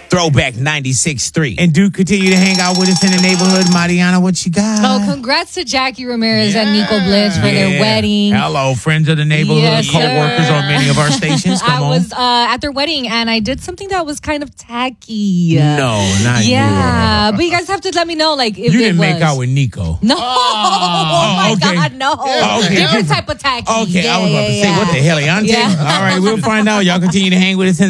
Throwback 96.3. And do continue to hang out with us in the neighborhood. Mariana, what you got? Oh, congrats to Jackie Ramirez and Nico Blitz for their wedding. Hello, friends of the neighborhood, Yes, co-workers on many of our stations. Come I on. was at their wedding and I did something that was kind of tacky. No, not you. Yeah, but you guys have to let me know, like, if You it didn't was. make out with Nico. No, oh my okay. God, no. Okay. Different type of tacky. Okay, Yeah, I was about to say, yeah. what the hell, Leonte? Yeah. All right, we'll find out. Y'all continue to hang with us in